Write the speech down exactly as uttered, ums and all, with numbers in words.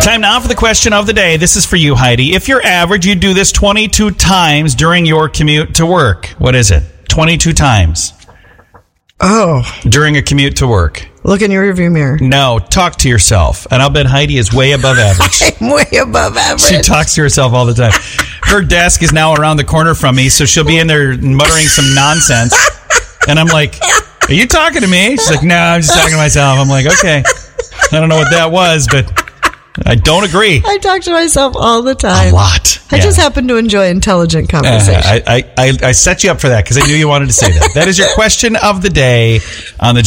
Time now for the question of the day. This is for you, Heidi. If you're average, you do this twenty-two times during your commute to work. What is it? twenty-two times. Oh. During a commute to work. Look in your rearview mirror. No, talk to yourself. And I'll bet Heidi is way above average. I'm way above average. She talks to herself all the time. Her desk is now around the corner from me, so she'll be in there muttering some nonsense. And I'm like, are you talking to me? She's like, no, I'm just talking to myself. I'm like, okay. I don't know what that was, but I don't agree. I talk to myself all the time. A lot. I yeah. just happen to enjoy intelligent conversation. Uh, I, I, I, I set you up for that because I knew you wanted to say that. That is your question of the day on the